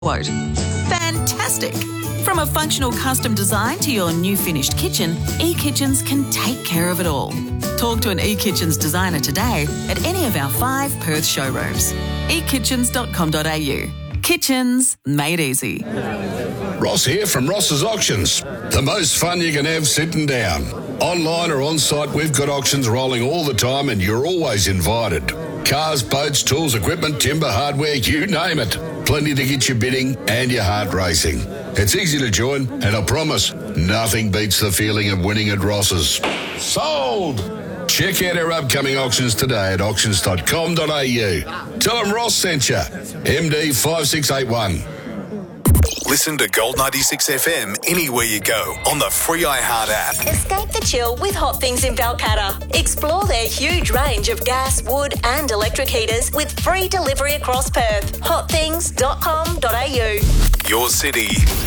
Quote, fantastic! From a functional custom design to your new finished kitchen, eKitchens can take care of it all. Talk to an eKitchens designer today at any of our 5 Perth showrooms. ekitchens.com.au. Kitchens made easy. Ross here from Ross's Auctions. The most fun you can have sitting down. Online or on site, we've got auctions rolling all the time and you're always invited. Cars, boats, tools, equipment, timber, hardware, you name it. Plenty to get you bidding and your heart racing. It's easy to join, and I promise, nothing beats the feeling of winning at Ross's. Sold! Check out our upcoming auctions today at auctions.com.au. Tell them Ross sent you. MD 5681. Listen to Gold 96 FM anywhere you go on the free iHeart app. Escape the chill with Hot Things in Balcatta. Explore their huge range of gas, wood and electric heaters with free delivery across Perth. hotthings.com.au. Your city,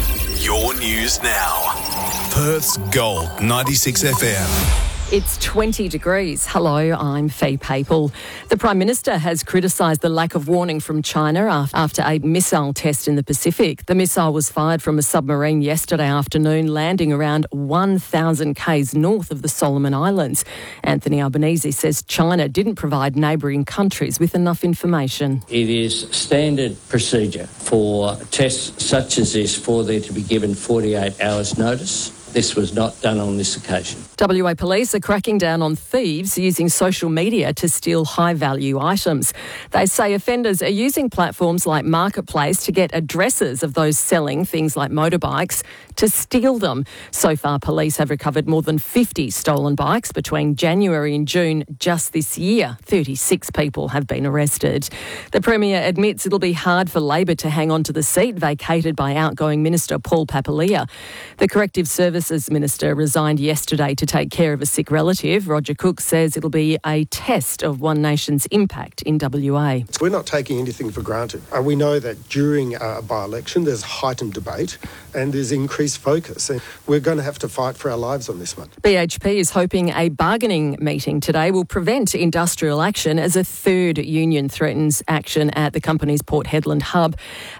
your news now. Perth's Gold 96 FM. It's 20 degrees. Hello, I'm Faye Papel. The Prime Minister has criticised the lack of warning from China after a missile test in the Pacific. The missile was fired from a submarine yesterday afternoon, landing around 1,000 k's north of the Solomon Islands. Anthony Albanese says China didn't provide neighbouring countries with enough information. It is standard procedure for tests such as this for there to be given 48 hours notice. This was not done on this occasion. WA Police are cracking down on thieves using social media to steal high-value items. They say offenders are using platforms like Marketplace to get addresses of those selling things like motorbikes to steal them. So far, police have recovered more than 50 stolen bikes between January and June just this year. 36 people have been arrested. The Premier admits it'll be hard for Labor to hang on to the seat vacated by outgoing Minister Paul Papalia. The Corrective Services Minister resigned yesterday to take care of a sick relative. Roger Cook says it'll be a test of One Nation's impact in WA. We're not taking anything for granted. We know that during a by-election there's heightened debate and there's increased focus. And we're going to have to fight for our lives on this one. BHP is hoping a bargaining meeting today will prevent industrial action as a third union threatens action at the company's Port Hedland hub.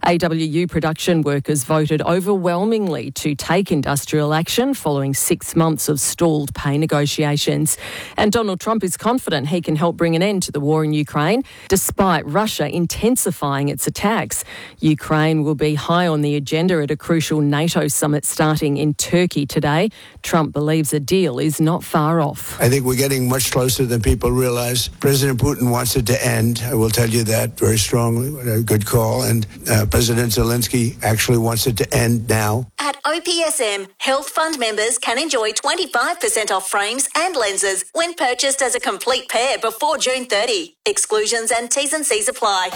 AWU production workers voted overwhelmingly to take industrial action following 6 months of stalled pay negotiations. And Donald Trump is confident he can help bring an end to the war in Ukraine, despite Russia intensifying its attacks. Ukraine will be high on the agenda at a crucial NATO summit starting in Turkey today. Trump believes a deal is not far off. I think we're getting much closer than people realize. President Putin wants it to end. I will tell you that very strongly. What a good call. And President Zelensky actually wants it to end now. At OPSM, Health Fund members can enjoy 25% off frames and lenses when purchased as a complete pair before June 30. Exclusions and T's and C's apply.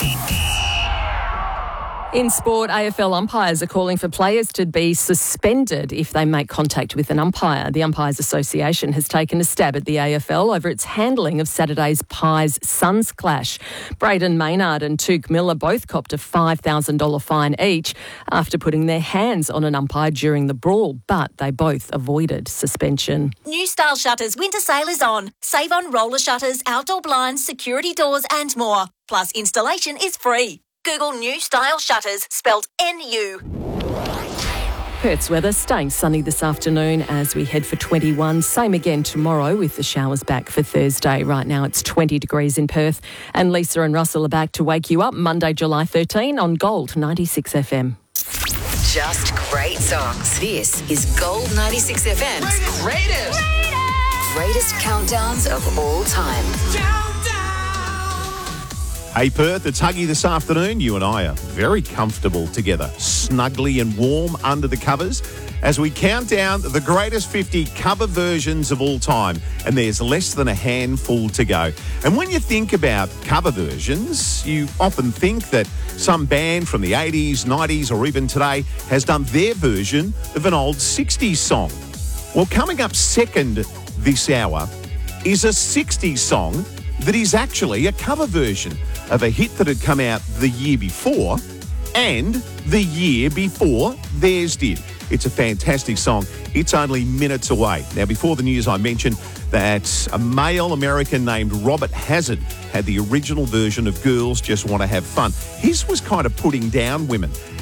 In sport, AFL umpires are calling for players to be suspended if they make contact with an umpire. The Umpires Association has taken a stab at the AFL over its handling of Saturday's Pies-Suns clash. Braden Maynard and Touk Miller both copped a $5,000 fine each after putting their hands on an umpire during the brawl, but they both avoided suspension. New Style Shutters winter sale is on. Save on roller shutters, outdoor blinds, security doors and more. Plus installation is free. Google New Style Shutters, spelled N-U. Perth's weather staying sunny this afternoon as we head for 21. Same again tomorrow with the showers back for Thursday. Right now it's 20 degrees in Perth. And Lisa and Russell are back to wake you up Monday, July 13 on Gold 96 FM. Just great songs. This is Gold 96 FM's greatest countdowns of all time. Hey Perth, it's Huggy this afternoon. You and I are very comfortable together, snugly and warm under the covers as we count down the greatest 50 cover versions of all time. And there's less than a handful to go. And when you think about cover versions, you often think that some band from the 80s, 90s or even today has done their version of an old 60s song. Well, coming up second this hour is a 60s song that is actually a cover version of a hit that had come out the year before and the year before theirs did. It's a fantastic song. It's only minutes away. Now, before the news, I mentioned that a male American named Robert Hazard had the original version of Girls Just Want to Have Fun. His was kind of putting down women.